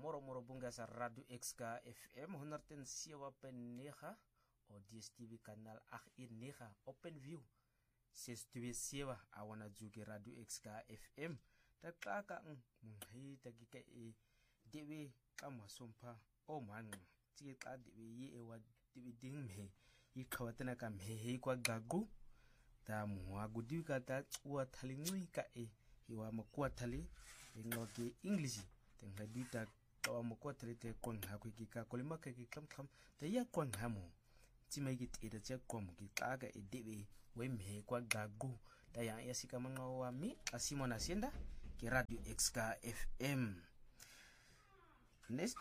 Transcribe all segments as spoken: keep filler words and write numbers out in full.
moro moro bunga sa Radio X K F M honderd zeven punt negen o D S T V kanaal agt negen Open View zes twee zeven awana juge Radio X K F M tatlaka munghi tagika e dewe kama sompa o man ti ka dewe ye ewa dewe ding me yi khawatana ka me he kwa gagu ta muwa gudi ka ta wa thalingui ka e hiwa makwa thali ngoke English tenga dita kawa makwa trete kon ha ku ki ka kolima ka ki klam klam ta ya kon ha mo ti mai ki tida che kom ki ka ka e dewe we me kwa gagu ta ya ya sika manga wa mi asimona senda ki Radio X K F M. Next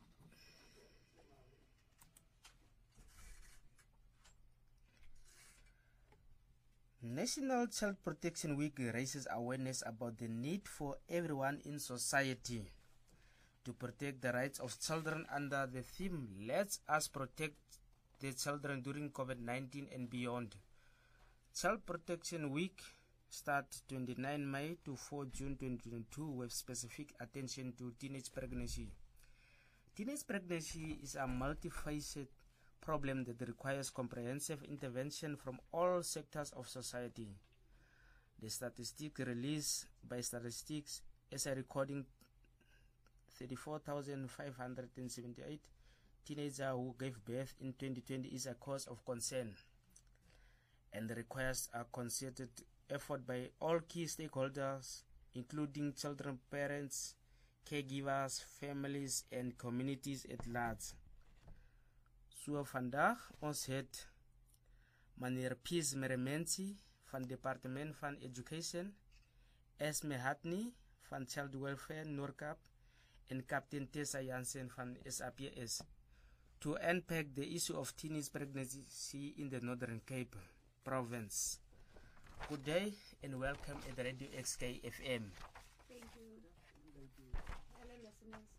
National Child Protection Week raises awareness about the need for everyone in society to protect the rights of children under the theme Let Us Protect the Children During COVID nineteen and Beyond. Child Protection Week starts twenty-ninth May to fourth June twenty twenty-two with specific attention to teenage pregnancy. Teenage pregnancy is a multifaceted problem that requires comprehensive intervention from all sectors of society. The statistics released by Statistics is a recording thirty-four thousand five hundred seventy-eight teenagers who gave birth in twenty twenty is a cause of concern and requires a concerted effort by all key stakeholders, including children, parents, caregivers, families, and communities at large. So vandaag ons het meneer Pies Merementi van Departement van Education, Esme Hatni van Child Welfare Noordkaap en Captain Tessa Jansen van S A P S to unpack the issue of teenage pregnancy in the Northern Cape province. Good day and welcome at Radio X K F M. Thank you. Thank you. Hello, listeners.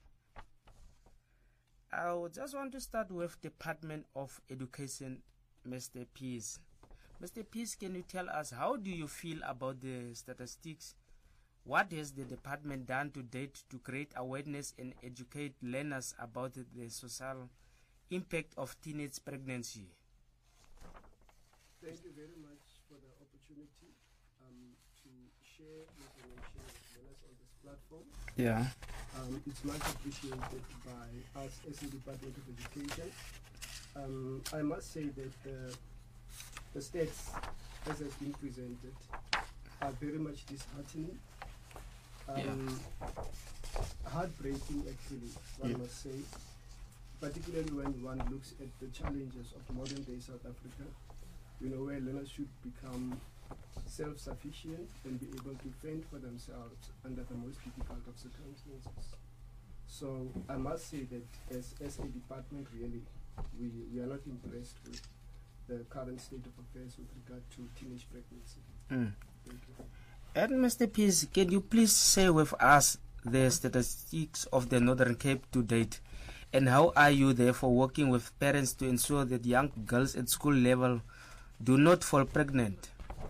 I would just want to start with Department of Education, Mister Pease. Mister Pease, can you tell us how do you feel about the statistics? What has the department done to date to create awareness and educate learners about the social impact of teenage pregnancy? Thank you very much for the opportunity um, to share information with learners on this platform. Yeah. Um, it's much appreciated by us as the Department of Education. Um, I must say that the, the stats, as has been presented, are very much disheartening. Um, yeah. Heartbreaking, actually, one yeah. must say, particularly when one looks at the challenges of modern-day South Africa, you know, where learners should become self-sufficient and be able to fend for themselves under the most difficult of circumstances. So I must say that as, as a department, really, we, we are not impressed with the current state of affairs with regard to teenage pregnancy. Mm. Thank you. And Mister Pease, can you please share with us the statistics of the Northern Cape to date? And how are you therefore working with parents to ensure that young girls at school level do not fall pregnant?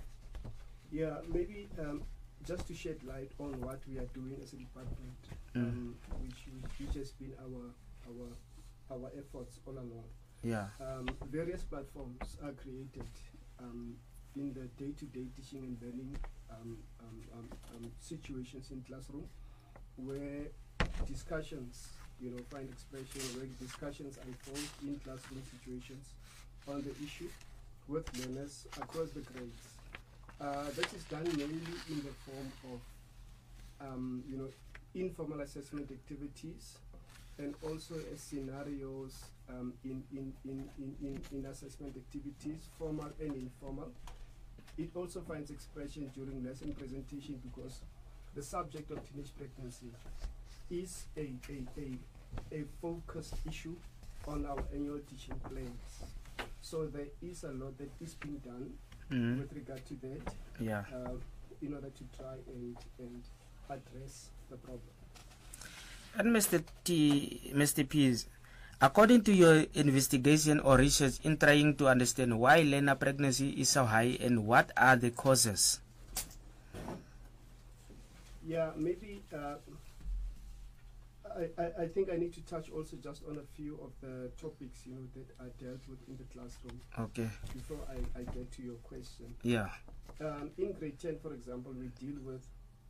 Yeah, maybe um, just to shed light on what we are doing as a department, mm. um, which, which has been our our our efforts all along. Yeah. Um, various platforms are created um, in the day-to-day teaching and learning um, um, um, um, situations in classroom, where discussions, you know, find expression, where discussions unfold in classroom situations on the issue with learners across the grades. Uh, that is done mainly in the form of, um, you know, informal assessment activities, and also as scenarios um, in, in, in, in, in assessment activities, formal and informal. It also finds expression during lesson presentation because the subject of teenage pregnancy is a, a, a, a focused issue on our annual teaching plans. So there is a lot that is being done mm. with regard to that, yeah. uh, in order to try and, and address the problem. And Mister T, Mister Pease, according to your investigation or research in trying to understand why learner pregnancy is so high and what are the causes? Yeah, maybe uh, I, I, I think I need to touch also just on a few of the topics, you know, that are dealt with in the classroom Okay. before I, I get to your question. Yeah. Um, in grade ten, for example, we deal with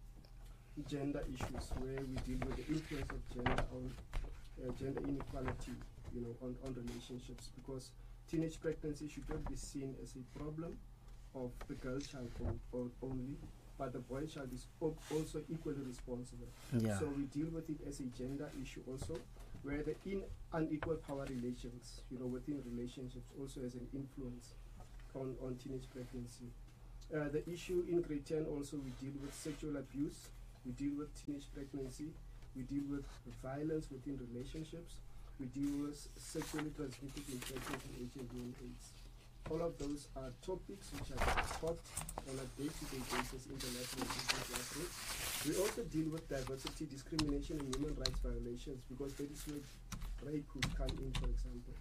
gender issues, where we deal with the influence of gender on uh, gender inequality, you know, on, on relationships, because teenage pregnancy should not be seen as a problem of the girl child on, on only, but the boy child is o- also equally responsible. Yeah. So we deal with it as a gender issue also, where the in unequal power relations, you know, within relationships also has an influence on, on teenage pregnancy. Uh, the issue in grade ten also, we deal with sexual abuse, we deal with teenage pregnancy, we deal with violence within relationships, we deal with sexually transmitted infections and H I V and AIDS. All of those are topics which are taught on a day-to-day basis in the national classroom. We also deal with diversity, discrimination, and human rights violations, because that is where rape would come in, for example.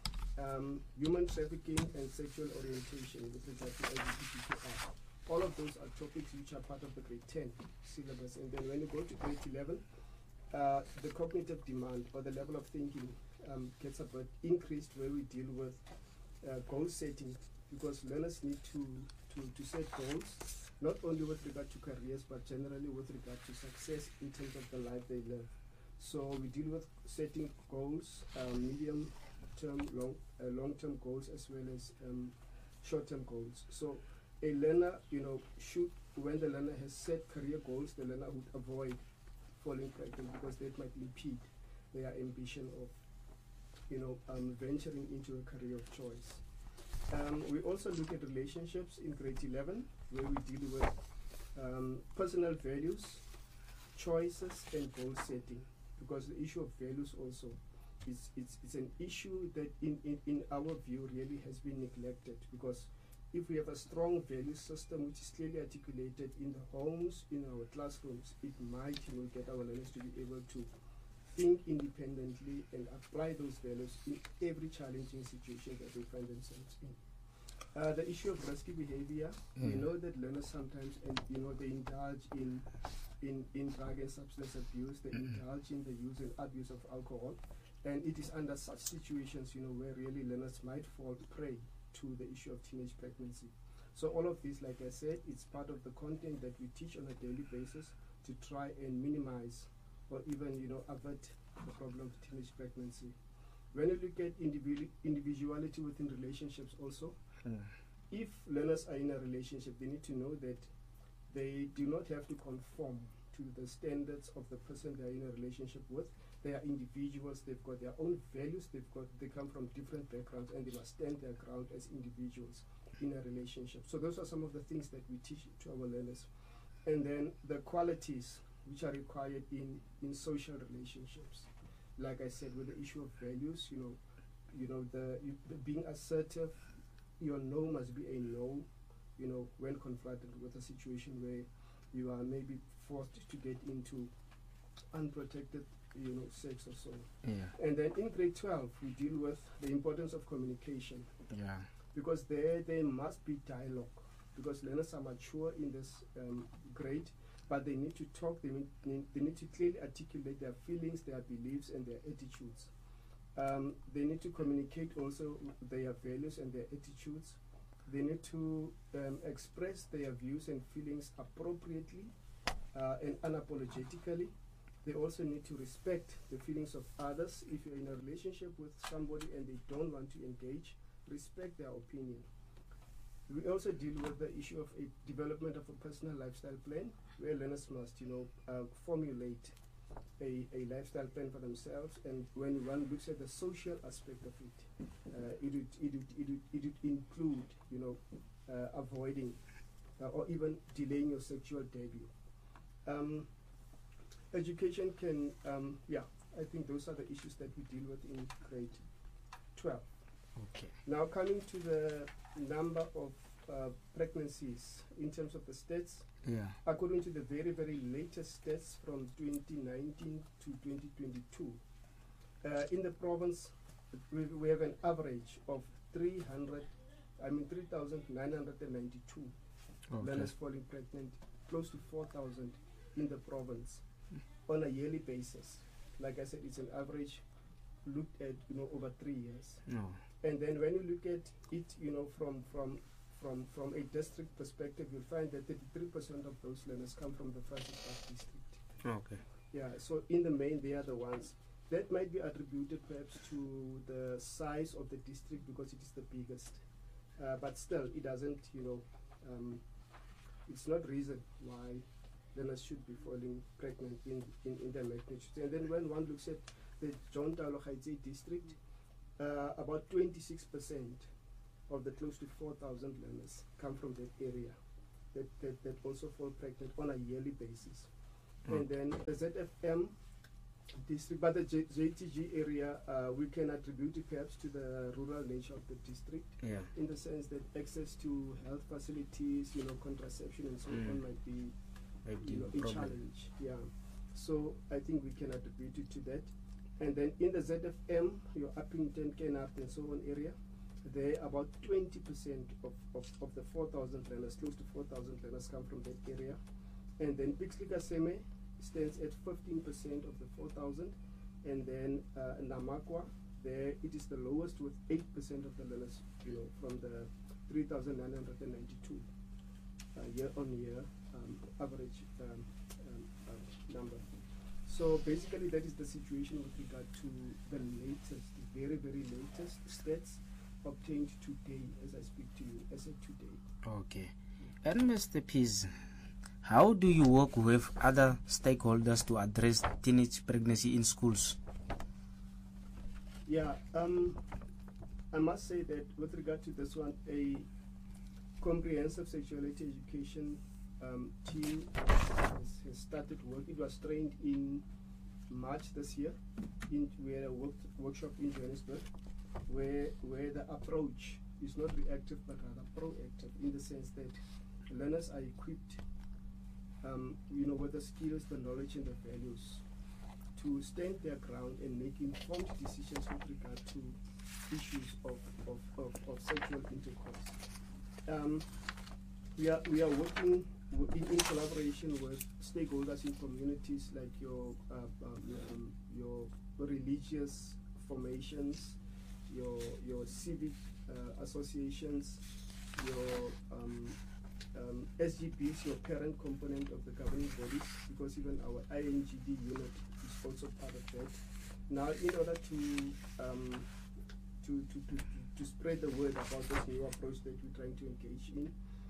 Um, human trafficking and sexual orientation with regard to L G B T Q I. All of those are topics which are part of the grade ten syllabus. And then when you go to grade eleven, uh, the cognitive demand or the level of thinking um, gets a bit increased, where we deal with uh, goal setting, because learners need to, to, to set goals, not only with regard to careers, but generally with regard to success in terms of the life they live. So we deal with setting goals, um, medium term, long, uh, long-term goals, as well as um, short-term goals. So a learner, you know, should, when the learner has set career goals, the learner would avoid falling pregnant, because that might impede their ambition of, you know, um, venturing into a career of choice. Um, we also look at relationships in grade eleven, where we deal with um, personal values, choices, and goal setting, because the issue of values also is it's, it's an issue that in, in, in our view really has been neglected, because if we have a strong value system which is clearly articulated in the homes, in our classrooms, it might, you know, get our learners to be able to think independently and apply those values in every challenging situation that they find themselves in. Uh, the issue of risky behavior, mm. we know that learners sometimes, and you know, they indulge in in, in drug and substance abuse, they mm-hmm. indulge in the use and abuse of alcohol, and it is under such situations, you know, where really learners might fall prey to the issue of teenage pregnancy. So all of this, like I said, it's part of the content that we teach on a daily basis to try and minimize or even, you know, avert the problem of teenage pregnancy. When you look at individu- individuality within relationships also, mm. if learners are in a relationship, they need to know that they do not have to conform to the standards of the person they are in a relationship with. They are individuals, they've got their own values, they've got, they come from different backgrounds, and they must stand their ground as individuals in a relationship. So those are some of the things that we teach to our learners. And then the qualities which are required in, in social relationships. Like I said, with the issue of values, you know, you know, the, you, the being assertive, your no must be a no, you know, when confronted with a situation where you are maybe forced to get into unprotected, you know, sex or so. Yeah. And then in grade twelve, we deal with the importance of communication. Yeah. Because there, there must be dialogue, because learners are mature in this um, grade, but they need to talk, they need, they need to clearly articulate their feelings, their beliefs, and their attitudes. Um, they need to communicate also their values and their attitudes. They need to um, express their views and feelings appropriately uh, and unapologetically. They also need to respect the feelings of others. If you're in a relationship with somebody and they don't want to engage, respect their opinion. We also deal with the issue of a development of a personal lifestyle plan, where learners must, you know, uh, formulate a, a lifestyle plan for themselves. And when one looks at the social aspect of it, uh, it, would, it, would, it, would, it would include, you know, uh, avoiding uh, or even delaying your sexual debut. Um, education can, um, yeah, I think those are the issues that we deal with in grade twelve. Okay. Now coming to the number of uh, pregnancies in terms of the stats, yeah. according to the very, very latest stats from twenty nineteen to twenty twenty-two, uh, in the province, we, we have an average of three hundred, I mean three thousand nine hundred ninety-two okay. learners falling pregnant, close to four thousand in the province on a yearly basis. like I said, it's an average looked at, you know, over three years. No. And then when you look at it, you know, from from from from a district perspective, you'll find that thirty-three percent of those learners come from the Francis Park district. Okay. Yeah, so in the main, they are the ones. That might be attributed perhaps to the size of the district because it is the biggest. Uh, but still, it doesn't, you know, um, it's not reason why learners should be falling pregnant in, in, in their magnitude. And then when one looks at the John Talo Khaitse district, uh, about twenty-six percent of the close to four thousand learners come from that area that, that, that also fall pregnant on a yearly basis. Mm. And then the Z F M district, but the J T G area, uh, we can attribute it perhaps to the rural nature of the district, yeah, in the sense that access to health facilities, you know, contraception and so mm. on might be, might you know, be a problem. challenge. Yeah. So I think we can attribute it to that. And then in the Z F M, your Uppington, Kenhardt and so on area, there about twenty percent of, of, of the four thousand learners, close to four thousand learners come from that area. And then Pixley Kaseme stands at fifteen percent of the four thousand. And then uh, Namakwa, there it is the lowest with eight percent of the learners, you know, from the three thousand nine hundred ninety-two uh, year on year um, average um, um, uh, number. So basically that is the situation with regard to the latest, very, very latest stats obtained today as I speak to you, as of today. Okay. And Mister Pease, how do you work with other stakeholders to address teenage pregnancy in schools? Yeah, um, I must say that with regard to this one, a comprehensive sexuality education um, team has, has started work. It was trained in March this year. In, we had a work, workshop in Johannesburg where, where the approach is not reactive but rather proactive, in the sense that learners are equipped Um, you know, with the skills, the knowledge and the values to stand their ground and make informed decisions with regard to issues of, of, of, of sexual intercourse. Um, we are we are working w in, in collaboration with stakeholders in communities like your uh, um, um, your religious formations, your your civic uh, associations, your um, Um, S G Ps, your parent component of the governing bodies, because even our I N G D unit is also part of that. Now, in order to um, to, to, to, to spread the word about this new approach that we're trying to engage in,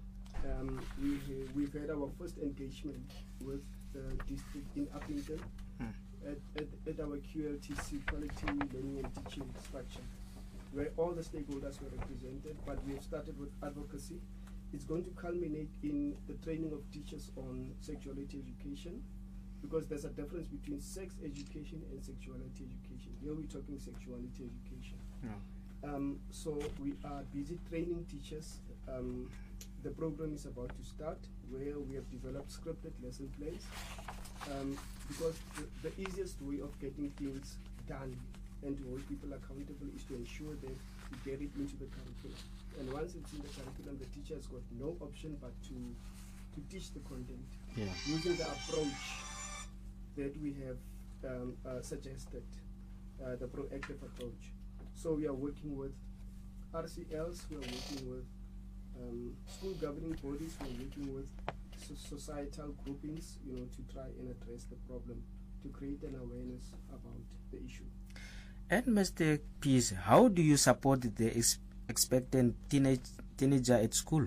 um, we, we've had our first engagement with the district in Uppington hmm. at, at, at our Q L T C, Quality Learning and Teaching Structure, where all the stakeholders were represented, but we have started with advocacy. It's going to culminate in the training of teachers on sexuality education, because there's a difference between sex education and sexuality education. Here we're talking sexuality education. Yeah. Um, so we are busy training teachers. Um, the program is about to start, where we have developed scripted lesson plans, um, because the, the easiest way of getting things done and to hold people accountable is to ensure that we get it into the curriculum. And once it's in the curriculum, the teacher has got no option but to to teach the content, yeah, using the approach that we have um, uh, suggested, uh, the proactive approach. So we are working with R C Ls, we are working with um, school governing bodies, we are working with so societal groupings, you know, to try and address the problem, to create an awareness about the issue. And Mister Pease, how do you support the ex expectant teenage teenager at school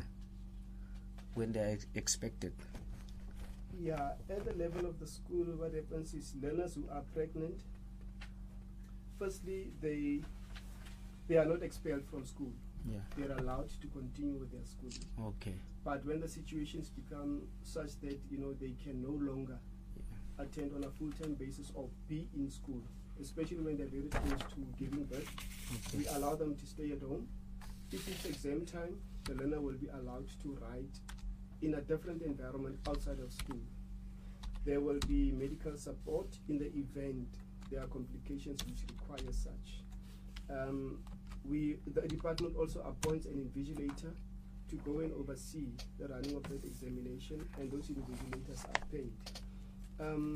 when they are ex expected? Yeah, at the level of the school, what happens is learners who are pregnant, firstly, they they are not expelled from school. Yeah. They are allowed to continue with their schooling. Okay. But when the situations become such that, you know, they can no longer yeah. attend on a full-time basis or be in school, especially when they're very close to giving birth, okay, we allow them to stay at home. If it's exam time, the learner will be allowed to write in a different environment outside of school. There will be medical support in the event there are complications which require such. Um, we, the department also appoints an invigilator to go and oversee the running of that examination, and those invigilators are paid. Um,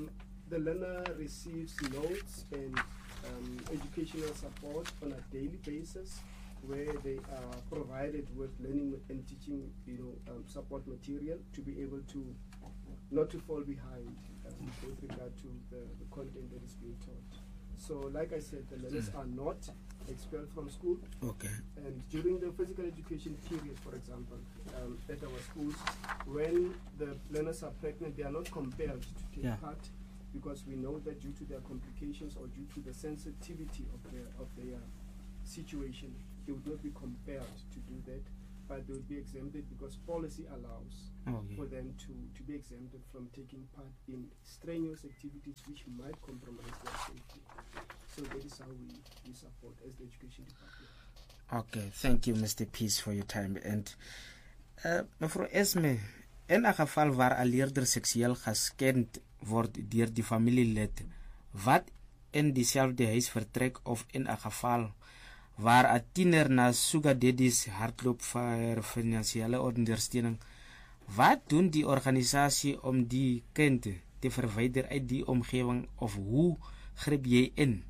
the learner receives notes and um, educational support on a daily basis, where they are provided with learning and teaching, you know, um, support material to be able to not to fall behind um, with regard to the, the content that is being taught. So, like I said, the learners are not expelled from school. Okay. And during the physical education period, for example, um, at our schools, when the learners are pregnant, they are not compelled to take Yeah. part, because we know that due to their complications or due to the sensitivity of their of their situation, they would not be compelled to do that, but they would be exempted because policy allows Okay. for them to, to be exempted from taking part in strenuous activities which might compromise their safety. So that is how we, we support as the education department. Okay, thank you, Mister Peace, for your time. And uh, mevrouw Esme, in een geval waar een leerder seksueel geskend wordt door die familielid, wat in diezelfde huis vertrek of in een geval waar een tiener na sugar daddies hardloop voor financiële ondersteuning, wat doen die organisatie om die kind te verwijderen uit die omgeving, of hoe grijp jij in?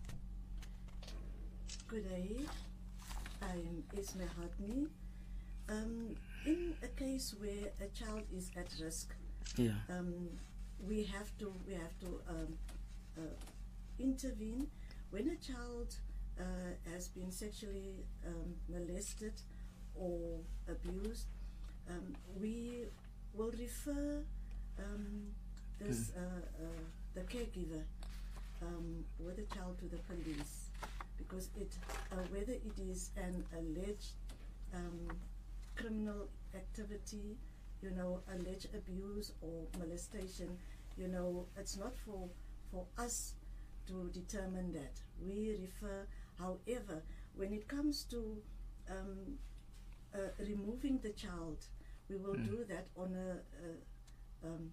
Good day, I'm Esme Hadni. Um, in a case where a child is at risk, Yeah. um, we have to we have to um, uh, intervene when a child uh, has been sexually um, molested or abused. Um, we will refer um, this uh, uh, the caregiver um, with the child to the police, because it uh, whether it is an alleged um, criminal activity, you know, alleged abuse or molestation, you know, it's not for for us to determine that. We refer, however, when it comes to um, uh, removing the child, we will Mm. do that on a, a, um,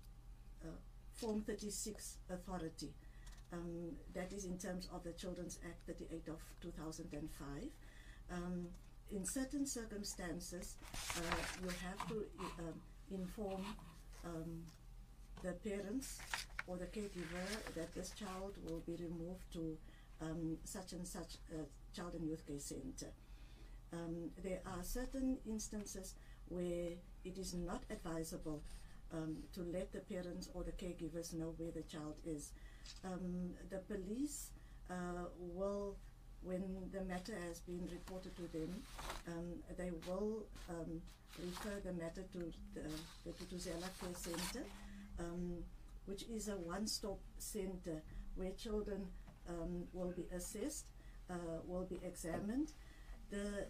a Form thirty-six authority. Um, that is in terms of the Children's Act thirty-eight of two thousand five. Um, in certain circumstances, uh, you have to uh, um, inform um, the parents or the caregiver that this child will be removed to um, such and such a child and youth care center. Um, there are certain instances where it is not advisable um, to let the parents or the caregivers know where the child is. Um, the police uh, will, when the matter has been reported to them, um, they will um, refer the matter to the, the Tutuzela Care Center, um, which is a one-stop center where children um, will be assessed, uh, will be examined. The,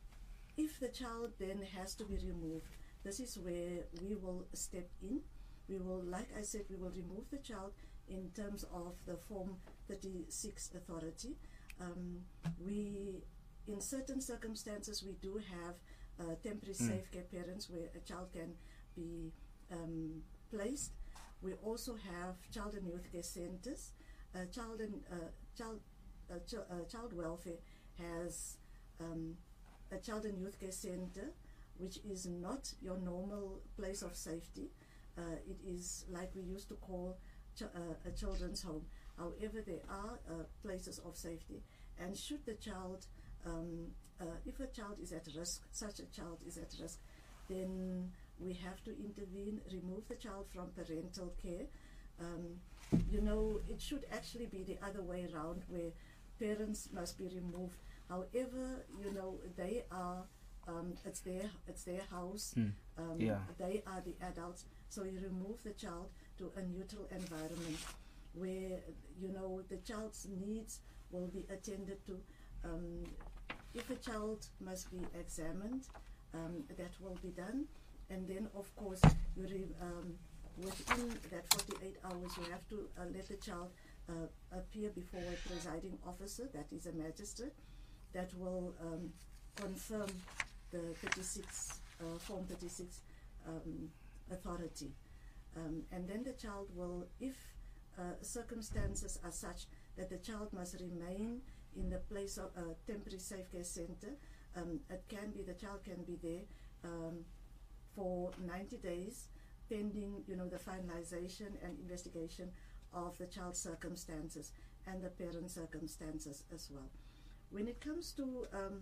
if the child then has to be removed, this is where we will step in. We will, like I said, we will remove the child in terms of the Form thirty-six authority. Um, we, in certain circumstances, we do have uh, temporary Mm. safe care parents where a child can be um, placed. We also have child and youth care centers. Uh, child and uh, child uh, ch uh, child welfare has um, a child and youth care center, which is not your normal place of safety. Uh, it is like we used to call ch uh, a children's home. However, there are uh, places of safety, and should the child, um, uh, if a child is at risk, such a child is at risk, then we have to intervene, remove the child from parental care. Um, you know, it should actually be the other way around, where parents must be removed. However, you know, they are, um, it's their, it's their house. Mm. Um, Yeah. They are the adults, so you remove the child to a neutral environment where, you know, the child's needs will be attended to. Um, if a child must be examined, um, that will be done. And then, of course, you re um, within that forty-eight hours, you have to uh, let the child uh, appear before a presiding officer, that is a magistrate, that will um, confirm the thirty-six, uh, Form thirty-six um, authority. Um, and then the child will, if uh, circumstances are such that the child must remain in the place of a temporary safe care center, um, it can be, the child can be there um, for ninety days, pending, you know, the finalization and investigation of the child's circumstances and the parent's circumstances as well. When it comes to um,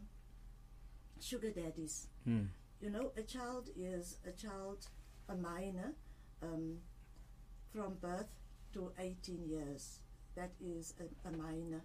sugar daddies, Mm. you know, a child is a child, a minor, um, from birth to eighteen years. That is a, a minor.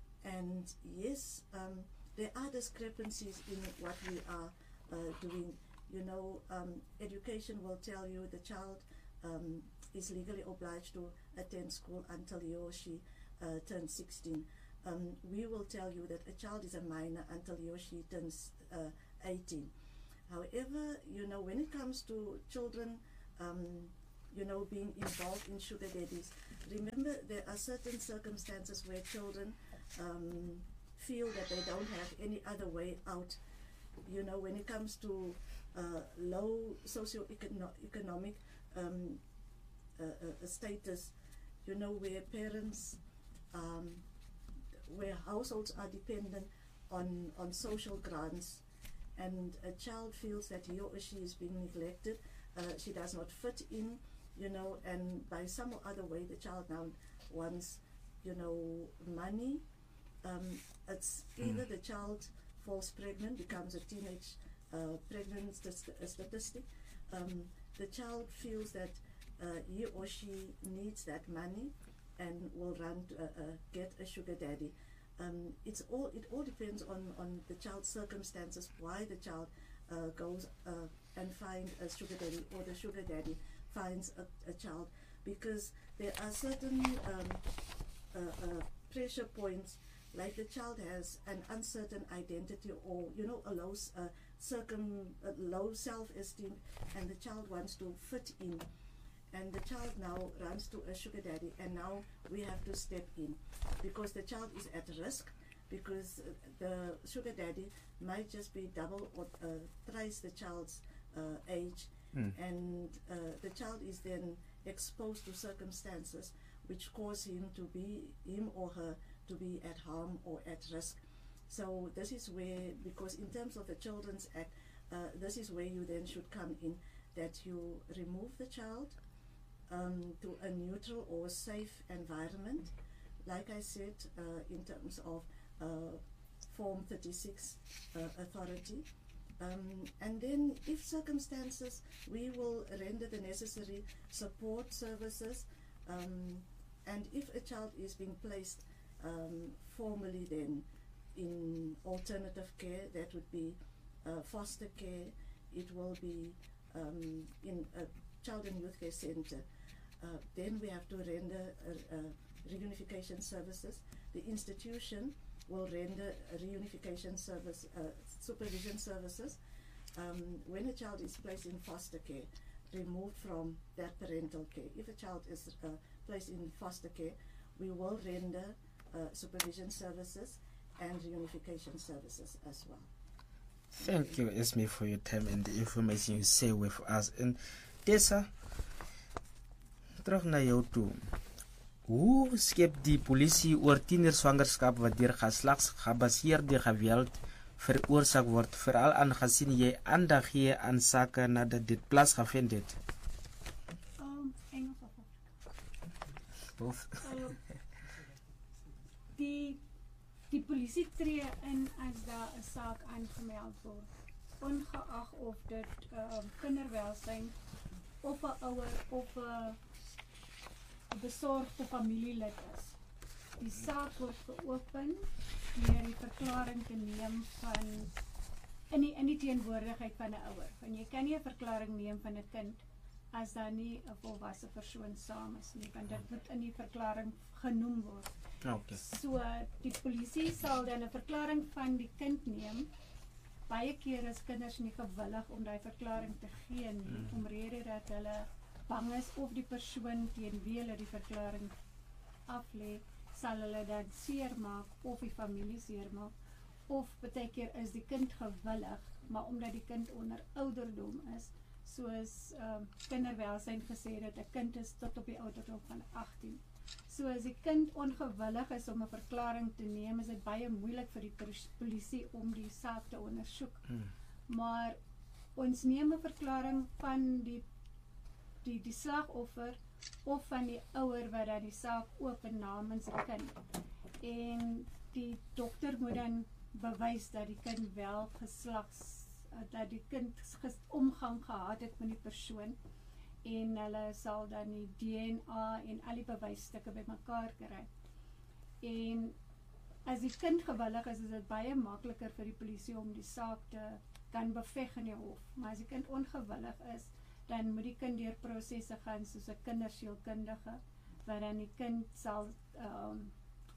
And yes, um, there are discrepancies in what we are uh, doing. You know, um, education will tell you the child um, is legally obliged to attend school until he or she uh, turns sixteen. Um, we will tell you that a child is a minor until he or she turns uh, eighteen. However, you know, when it comes to children, um, you know, being involved in sugar daddies, remember there are certain circumstances where children um, feel that they don't have any other way out. You know, when it comes to uh, low socio-economic um, uh, uh, status, you know, where parents, um, where households are dependent on, on social grants, and a child feels that he or she is being neglected, uh, she does not fit in, you know, and by some or other way the child now wants, you know, money. Um, it's either the child falls pregnant, becomes a teenage uh, pregnant st- statistic. Um, the child feels that uh, he or she needs that money and will run to uh, uh, get a sugar daddy. Um, it's all it all depends on, on the child's circumstances, why the child uh, goes uh, and find a sugar daddy, or the sugar daddy finds a, a child, because there are certain um, uh, uh, pressure points, like the child has an uncertain identity, or you know, a low uh, circum uh, low self-esteem, and the child wants to fit in, and the child now runs to a sugar daddy, and now we have to step in, because the child is at risk, because uh, the sugar daddy might just be double or uh, thrice the child's uh, age, Mm. and uh, the child is then exposed to circumstances which cause him to be, him or her, to be at harm or at risk. So this is where, because in terms of the Children's Act, uh, this is where you then should come in, that you remove the child um, to a neutral or safe environment, like I said, uh, in terms of uh, Form thirty-six uh, authority. Um, and then if circumstances, we will render the necessary support services, um, and if a child is being placed um, formally then in alternative care, that would be uh, foster care, it will be um, in a child and youth care center. Uh, then we have to render uh, uh, reunification services. The institution will render a reunification service, uh, supervision services. Um, when a child is placed in foster care, removed from that parental care. If a child is uh, placed in foster care, we will render uh, supervision services and reunification services as well. Thank you, Esme, for your time and the information you share with us. And Tessa, terug na jou toe. Hoe skep die polisie oor tienerswangerskap wat deur geslagsgebaseerde geweld veroorsaak word, veral aangesien jy aandag gee aan sake nadat dit plaasgevind het? Um, Engels of Afrikaans? Both. Uh, die die polisie tree in as daar 'n saak aangemeld word, ongeag of dit uh, kinderwelsyn of 'n ouer of 'n besorgde familielid is. Die saak word geopen deur die verklaring te neem van in die, in die teenwoordigheid van 'n ouer. Want jy kan nie 'n verklaring neem van 'n kind as daar nie 'n volwasse persoon saam is nie, want dit moet in die verklaring genoem word. Okay. So die polisie sal dan 'n verklaring van die kind neem. Baie keer is kinders nie gewillig om daai verklaring te gee nie, Mm. omrede dat hulle bang is of die persoon teen wie hulle die verklaring aflê, sal hulle dan seermaak of die familie seermaak, of baie keer is die kind gewillig, maar omdat die kind onder ouderdom is, soos um, kinderwelsyn gesê dat 'n kind is tot op die ouderdom van agttien. So as die kind ongewillig is om 'n verklaring te neem, is dit baie moeilik vir die polisie om die saak te ondersoek. Hmm. Maar ons neem 'n verklaring van die die die slagoffer of van die ouer wat dan die saak open namens die kind. En die dokter moet dan bewys dat die kind wel geslags, dat die kind ges, omgang gehad het met die persoon, en hulle sal dan die D N A en al die bewysstukke bymekaar kry. En as die kind gewillig is, is dit baie makliker vir die polisie om die saak te kan beveg in die hof. Maar as die kind ongewillig is, dan moet die kind deur prosesse gaan soos 'n kindersielkundige, waar dan die kind sal um,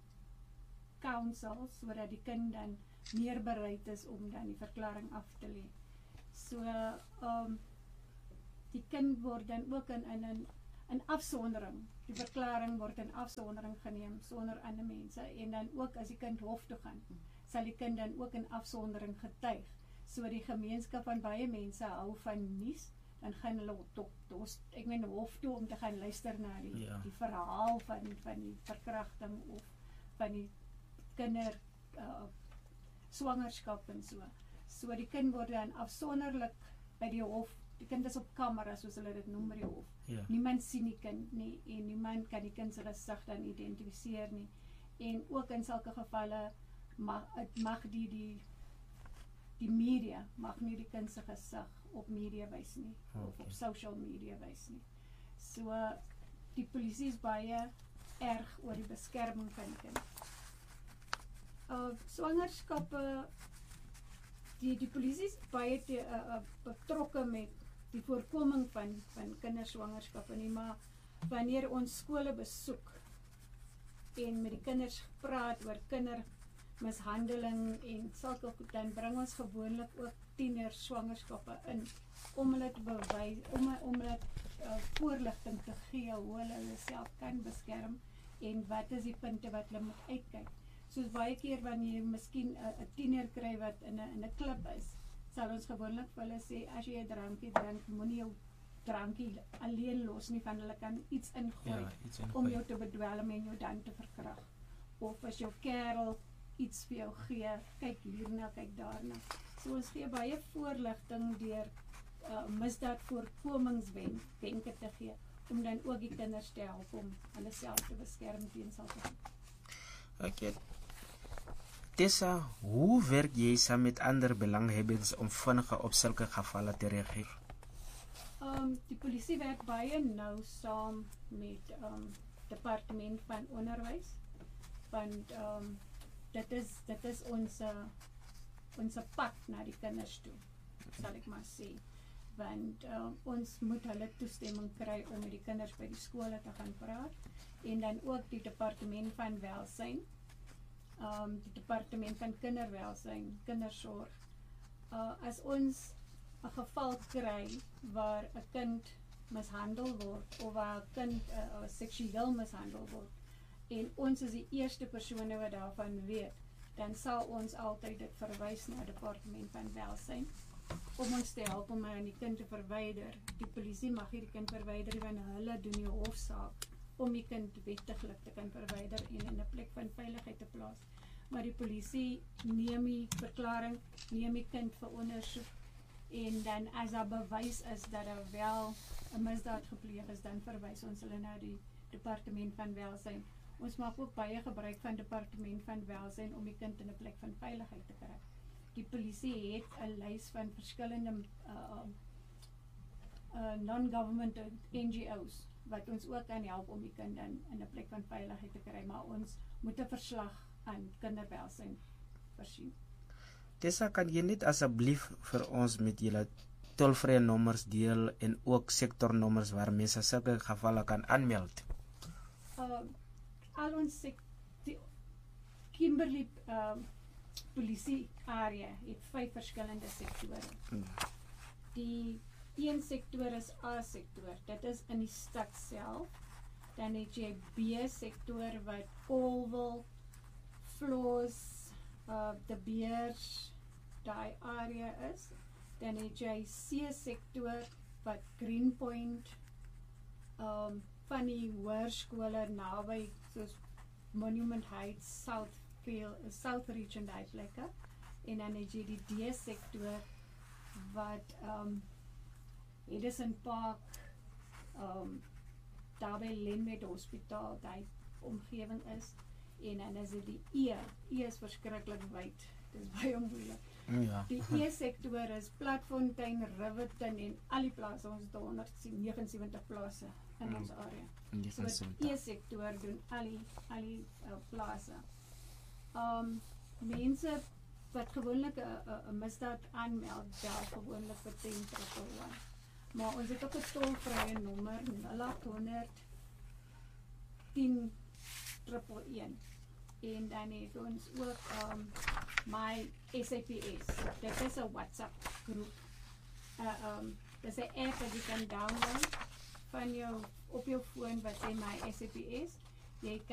counsel, sodat die kind dan meer bereid is om dan die verklaring af te lê. So, um, die kind word dan ook in, in, in, in afsondering, die verklaring word in afsondering geneem, sonder ander mense, en dan ook as die kind hof toe gaan, sal die kind dan ook in afsondering getuig. So die gemeenskap van baie mense hou van nuus, dan gaan hulle tot, tot ek meen hof toe om te gaan luister na die, Ja. die verhaal van, van die verkrachting of van die kinder uh, swangerskap en so. So die kind word dan afsonderlik by die hof, die kind is op kamera soos hulle dit noem by die hof. Ja. Niemand sien die kind nie en niemand kan die kind se gesig dan identifiseer nie. En ook in sulke gevalle mag, het mag die die die media mag nie die kind se gesig op media wys nie, Okay. of op social media wys nie. So die polisie is baie erg oor die beskerming van die kind. Uh, swangerskappe, die, die polisie is baie te, uh, uh, betrokke met die voorkoming van, van kinderswangerskappe nie, maar wanneer ons skole besoek en met die kinders praat oor kindermishandeling en sulke goed, dan bring ons gewoonlik ook tiener swangerskappe in, om hulle te bewys, om, om hulle uh, voorligting te gee, hoe hulle hulle self kan beskerm, en wat is die punte wat hulle moet uitkyk. Soos baie keer wanneer jy miskien 'n tiener kry wat in 'n in 'n klub is, sal ons gewoonlik vir hulle sê, as jy 'n drankie drink, moenie jou drankie alleen los nie, van hulle kan iets ingooi, Ja, iets ingooi. om jou te bedwelm en jou dan te verkrag. Of as jou kerel iets vir jou gee, kyk hierna, kyk daarna. So ons gee baie voorligting deur uh, misdaadvoorkomingswenke te gee, om dan ook die kinders te help om hulle self te beskerm teen sulke goed. Okay. Tessa, hoe werk jy saam met ander belanghebbends om vinniger op sulke gevalle te reageer? Um, die polisie werk baie nou saam met um, departement van onderwys, want um, dit is dit is ons ons pad na die kinders toe, sal ek maar sê, want um, ons moet hulle toestemming kry om met die kinders by die skole te gaan praat, en dan ook die departement van welsyn, um, die departement van kinderwelsyn, kindersorg. Uh, as ons 'n geval kry waar 'n kind mishandel word, of waar 'n kind uh, seksueel mishandel word, en ons is die eerste persone wat daarvan weet, dan sal ons altyd dit verwys na departement van welsyn, om ons te help om aan die kind te verwyder. Die polisie mag nie die kind verwyder, want hulle doen die hofsaak om die kind wettiglik te kan verwyder en in 'n plek van veiligheid te plaas. Maar die polisie neem die verklaring, neem die kind vir ondersoek, en dan as daar bewys is dat daar wel 'n misdaad gepleeg is, dan verwys ons hulle na die departement van welsyn. Ons maak ook baie gebruik van departement van welsyn om die kind in 'n plek van veiligheid te kry. Die polisie het 'n lys van verskillende uh, uh, non-government N G O's wat ons ook kan help om die kind in 'n plek van veiligheid te kry, maar ons moet 'n verslag aan kinderwelsyn voorsien. Tessa, kan jy net asseblief vir ons met julle tolvrye nommers deel en ook sektornommers waar mense sulke gevalle kan aanmeld? Uh, al ons sek die Kimberley uh, polisie area het vyf verskillende sektore. Hmm. Die een sektor is A sektor, dit is in die stad self. Dan het jy B sektor wat Colville, Floors, uh, De Beers, daai area is. Dan het jy C sektor wat Greenpoint, um, van die hoërskole naby soos Monument Heights, Southfield, Southreach en daai plekke. En dan het jy die D sektor wat um, Edison Park, um, daar by Lenmed Hospitaal, die omgewing is, en dan is dit die E, E is verskriklik wyd, dit is baie moeilik. Ja. Die E-sektor is Platfontein, Riverton en al die plase, ons het honderd negenensewentig plase in ons area. So die E-sektor doen al die, al die uh, plase. Um, mense wat gewoonlik 'n misdaad aanmeld, bel gewoonlik vir tien een een een. Maar ons het ook 'n tolvrye nommer nul agt honderd tien een een een. En dan het ons ook um, my S A P S. Dit is 'n WhatsApp groep. Uh, um, dit is 'n app wat jy kan download van jou op jou foon wat sê my S A P S. Jy